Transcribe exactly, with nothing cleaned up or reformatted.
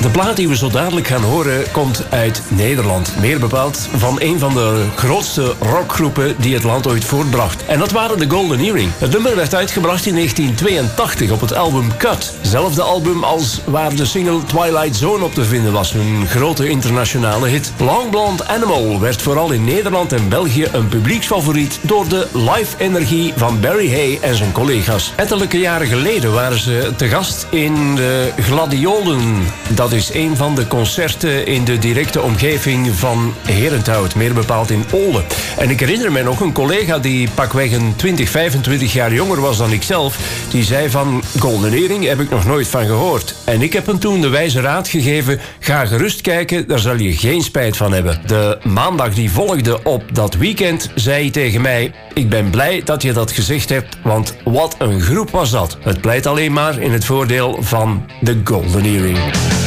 De plaat die we zo dadelijk gaan horen komt uit Nederland. Meer bepaald van een van de grootste rockgroepen die het land ooit voortbracht. En dat waren de Golden Earring. Het nummer werd uitgebracht in negentien tweeëntachtig op het album Cut. Zelfde album als waar de single Twilight Zone op te vinden was. Een grote internationale hit. Long Blonde Animal werd vooral in Nederland en België een publieksfavoriet door de live energie van Barry Hay en zijn collega's. Ettelijke jaren geleden waren ze te gast in de Gladiolen. Dat is een van de concerten in de directe omgeving van Herenthout, meer bepaald in Ole. En ik herinner me nog een collega die pakweg een twintig, vijfentwintig jaar jonger was dan ikzelf, die zei van Golden Earring heb ik nog nooit van gehoord. En ik heb hem toen de wijze raad gegeven, ga gerust kijken, daar zal je geen spijt van hebben. De maandag die volgde op dat weekend zei hij tegen mij, ik ben blij dat je dat gezegd hebt, want wat een groep was dat. Het pleit alleen maar in het voordeel van de Golden Earring.